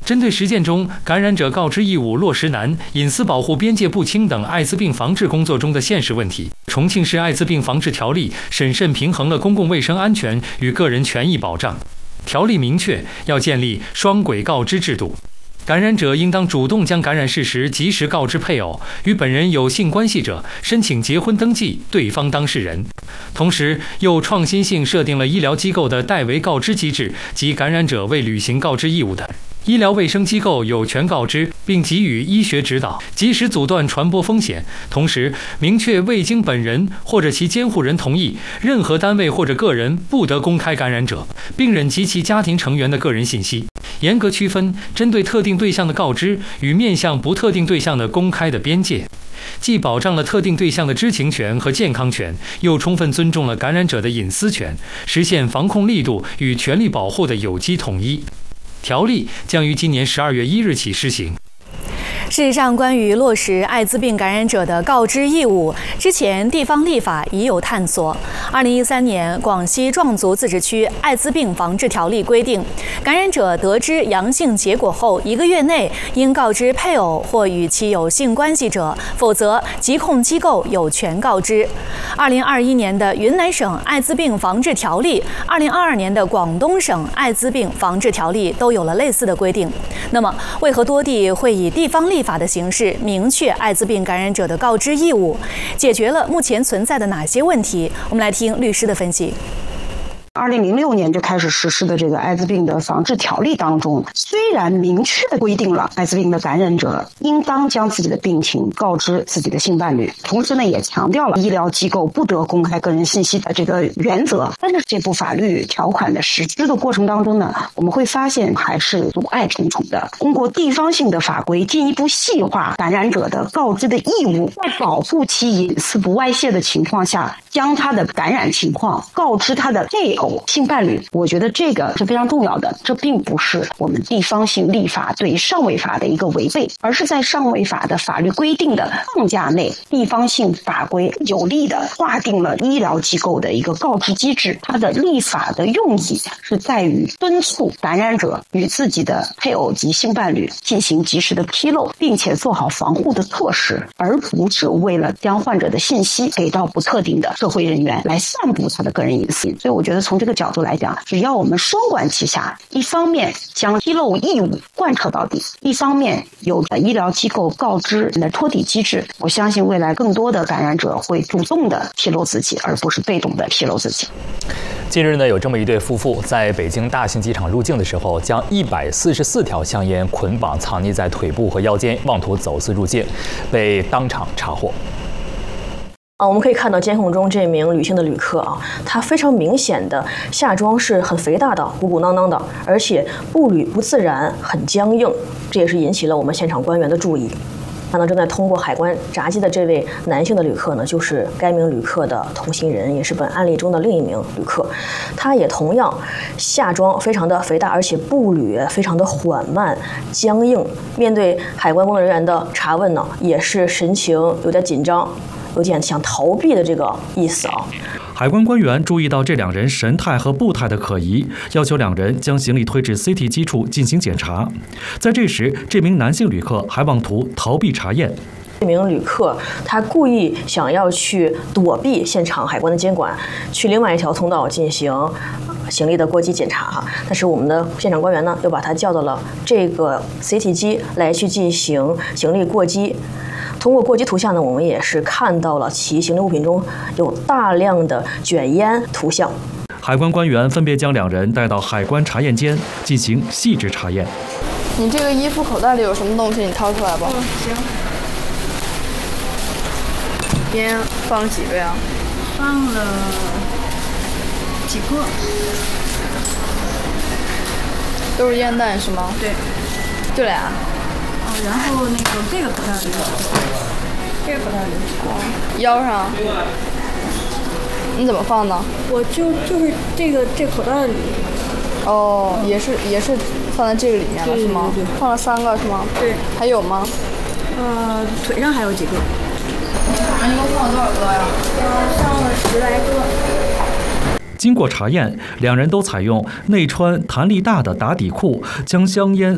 针对实践中感染者告知义务落实难、隐私保护边界不清等艾滋病防治工作中的现实问题，重庆市艾滋病防治条例审慎平衡了公共卫生安全与个人权益保障。条例明确要建立双轨告知制度，感染者应当主动将感染事实及时告知配偶，与本人有性关系者申请结婚登记对方当事人。同时，又创新性设定了医疗机构的代为告知机制及感染者未履行告知义务的，医疗卫生机构有权告知并给予医学指导，及时阻断传播风险。同时，明确未经本人或者其监护人同意，任何单位或者个人不得公开感染者、病人及其家庭成员的个人信息。严格区分针对特定对象的告知与面向不特定对象的公开的边界，既保障了特定对象的知情权和健康权，又充分尊重了感染者的隐私权，实现防控力度与权利保护的有机统一。条例将于今年12月1日起施行。 事实上，关于落实艾滋病感染者的告知义务，之前地方立法已有探索。2013年，广西壮族自治区艾滋病防治条例规定，感染者得知阳性结果后1个月内应告知配偶或与其有性关系者，否则疾控机构有权告知。2021年的云南省艾滋病防治条例，2022年的广东省艾滋病防治条例都有了类似的规定。那么，为何多地会以地方立法的形式明确艾滋病感染者的告知义务，解决了目前存在的哪些问题？我们来听律师的分析。 2006年就开始实施的这个艾滋病的防治条例当中，虽然明确地规定了艾滋病的感染者应当将自己的病情告知自己的性伴侣，同时呢也强调了医疗机构不得公开个人信息的这个原则，但是这部法律条款的实施的过程当中呢，我们会发现还是阻碍重重的。通过地方性的法规进一步细化感染者的告知的义务，在保护其隐私不外泄的情况下，将他的感染情况告知他的配偶、性伴侣，我觉得这个是非常重要的。这并不是我们地方性立法对上位法的一个违背，而是在上位法的法律规定的框架内，地方性法规有力的划定了医疗机构的一个告知机制。它的立法的用意是在于敦促感染者与自己的配偶及性伴侣进行及时的披露，并且做好防护的措施，而不是为了将患者的信息给到不特定的社会人员来散布他的个人隐私。所以我觉得从这个角度来讲，只要我们双管齐下，一方面将披露义务贯彻到底，一方面有医疗机构告知的托底机制，我相信未来更多的感染者会主动的披露自己，而不是被动的披露自己。 近日呢，有这么一对夫妇在北京大兴机场入境的时候，将144条香烟捆绑藏匿在腿部和腰间，妄图走私入境，被当场查获。 我们可以看到监控中这名女性的旅客她非常明显的下装是很肥大的、鼓鼓囊囊的，而且步履不自然，很僵硬，这也是引起了我们现场官员的注意。看到正在通过海关闸机的这位男性的旅客呢，就是该名旅客的同行人，也是本案例中的另一名旅客。他也同样下装非常的肥大，而且步履非常的缓慢、僵硬。面对海关工作人员的查问呢，也是神情有点紧张，有点想逃避的这个意思海关官员注意到这两人神态和步态的可疑，要求两人将行李推至 CT 机处进行检查。在这时，这名男性旅客还妄图逃避查验。 这名旅客他故意想要去躲避现场海关的监管，去另外一条通道进行行李的过机检查但是我们的现场官员呢，又把他叫到了这个 CT 机来去进行行李过机。通过过机图像呢，我们也是看到了其行李物品中有大量的卷烟图像。 海关官员分别将两人带到海关查验间进行细致查验。 你这个衣服口袋里有什么东西？你掏出来吧。 行。 烟放了几个呀？ 放了几个。 都是烟弹是吗？ 对。 就俩。 然后那个这个口袋里，这个口袋里， 腰上，你怎么放的？ 我就是这口袋里。 哦，也是放在这个里面了是吗？ 对， 放了3个是吗？ 对。 还有吗？ 腿上还有几个。 你一共放了多少个呀？ 上了10来个。 经过查验，两人都采用内穿弹力大的打底裤，将香烟